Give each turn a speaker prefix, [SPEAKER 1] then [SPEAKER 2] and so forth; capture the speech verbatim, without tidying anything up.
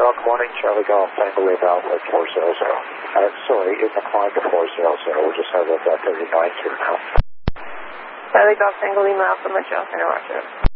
[SPEAKER 1] Rock, morning, Charlie Golf, Tango Wave Outlet four zero zero. Uh, sorry, it's inclined to four zero zero. We'll just have that thirty-nine through now.
[SPEAKER 2] Charlie Golf, Tango Lima Alpha, Montreal Center, Roger.